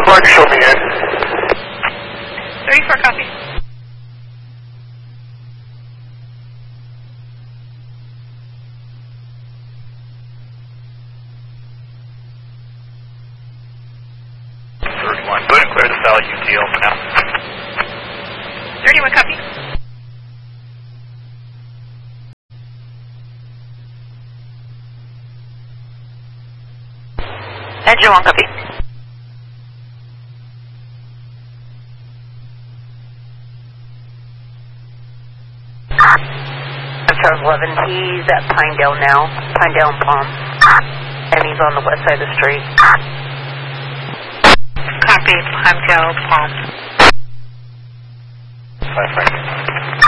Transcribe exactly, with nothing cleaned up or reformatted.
Mark, show me in. thirty-four, copy. thirty-one, go ahead and clear the cell U T O for now. thirty-one, copy. Engine one, copy. Charles eleven, he's at Pinedale now, Pinedale and Palm, and he's on the west side of the street. Copy, Pinedale, Palm. Five, five.